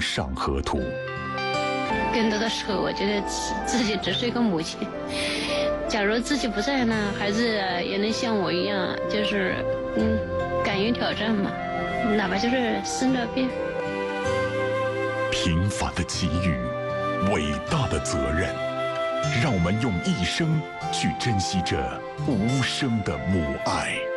上河图。 更多的时候，我觉得自己只是一个母亲。假如自己不在呢，孩子也能像我一样，就是敢于挑战嘛，哪怕就是生了病。 平凡的机遇，伟大的责任，让我们用一生去珍惜这无声的母爱。